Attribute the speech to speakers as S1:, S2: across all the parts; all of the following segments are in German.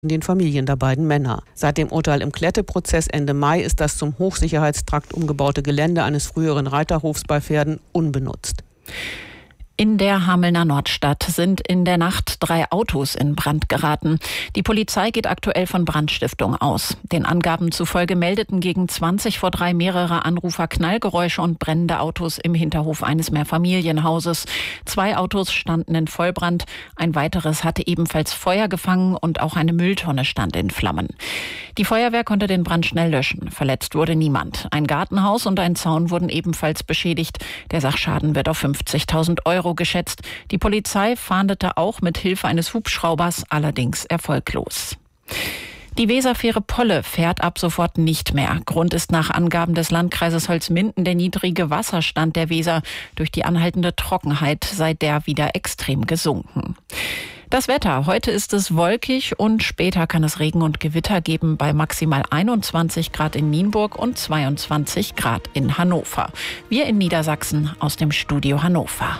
S1: den Familien der beiden Männer. Seit dem Urteil im Klette-Prozess Ende Mai ist das zum Hochsicherheitstrakt umgebaute Gelände eines früheren Reiterhofs bei Verden unbenutzt.
S2: In der Hamelner Nordstadt sind in der Nacht 3 Autos in Brand geraten. Die Polizei geht aktuell von Brandstiftung aus. Den Angaben zufolge meldeten gegen 3:20 mehrere Anrufer Knallgeräusche und brennende Autos im Hinterhof eines Mehrfamilienhauses. 2 Autos standen in Vollbrand, ein weiteres hatte ebenfalls Feuer gefangen und auch eine Mülltonne stand in Flammen. Die Feuerwehr konnte den Brand schnell löschen. Verletzt wurde niemand. Ein Gartenhaus und ein Zaun wurden ebenfalls beschädigt. Der Sachschaden wird auf 50.000 Euro geschätzt. Die Polizei fahndete auch mit Hilfe eines Hubschraubers, allerdings erfolglos. Die Weserfähre Polle fährt ab sofort nicht mehr. Grund ist nach Angaben des Landkreises Holzminden der niedrige Wasserstand der Weser. Durch die anhaltende Trockenheit sei der wieder extrem gesunken. Das Wetter. Heute ist es wolkig und später kann es Regen und Gewitter geben bei maximal 21 Grad in Nienburg und 22 Grad in Hannover. Wir in Niedersachsen aus dem Studio Hannover.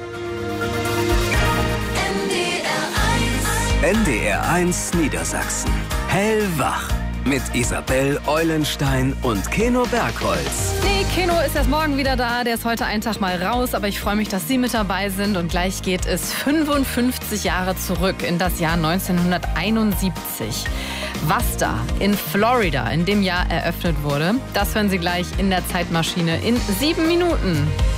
S3: NDR1 Niedersachsen. Hellwach. Mit Isabel Eulenstein und Keno Bergholz.
S4: Nee, Keno ist erst morgen wieder da. Der ist heute einen Tag mal raus. Aber ich freue mich, dass Sie mit dabei sind. Und gleich geht es 55 Jahre zurück in das Jahr 1971. Was da in Florida in dem Jahr eröffnet wurde, das hören Sie gleich in der Zeitmaschine in 7 Minuten.